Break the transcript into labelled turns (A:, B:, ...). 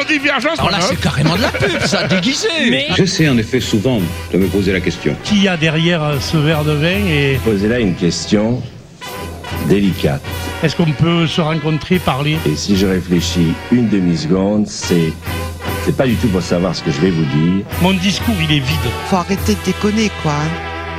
A: divergence.
B: Alors là, c'est carrément de la pub, ça, déguisé.
C: Mais
D: J'essaie en effet souvent de me poser la question.
E: Qui y a derrière ce verre de vin et
F: Posez là une question délicate.
E: est-ce qu'on peut se rencontrer, parler?
F: Et si je réfléchis une demi-seconde, c'est pas du tout pour savoir ce que je vais vous dire.
E: Mon discours, il est vide.
G: Faut arrêter de déconner, quoi.